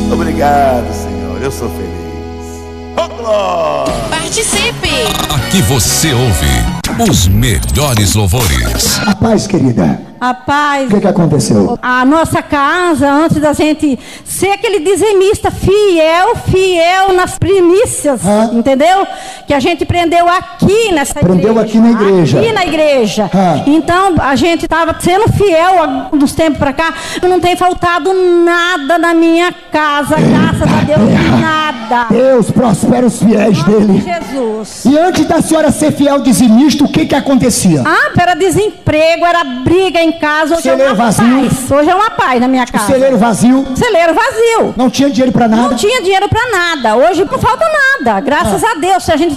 Obrigado, Senhor, eu sou feliz. Oh, glória! Participe! Aqui você ouve os melhores louvores. A paz, querida. A paz. O que aconteceu? A nossa casa, antes da gente ser aquele dizimista fiel nas primícias, entendeu? Que a gente prendeu aqui nessa igreja. Prendeu aqui na igreja. Aqui na igreja. Então, a gente estava sendo fiel dos tempos para cá. Não tem faltado nada na minha casa, graças a Deus, nada. Deus prospera os fiéis dele. Jesus. E antes da senhora ser fiel dizimista, o que acontecia? Era desemprego, era briga em casa. Hoje celeiro vazio. Hoje é uma paz na minha casa. Celeiro vazio. Celeiro vazio. Não tinha dinheiro para nada. Não tinha dinheiro para nada. Hoje não falta nada. Graças a Deus. Se a gente